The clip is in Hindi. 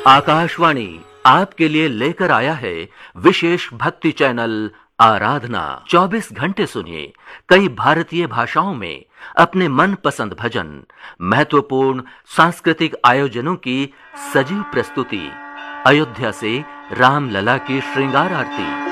आकाशवाणी आपके लिए लेकर आया है विशेष भक्ति चैनल आराधना। 24 घंटे सुनिए कई भारतीय भाषाओं में अपने मनपसंद भजन, महत्वपूर्ण सांस्कृतिक आयोजनों की सजीव प्रस्तुति, अयोध्या से रामलला की श्रृंगार आरती,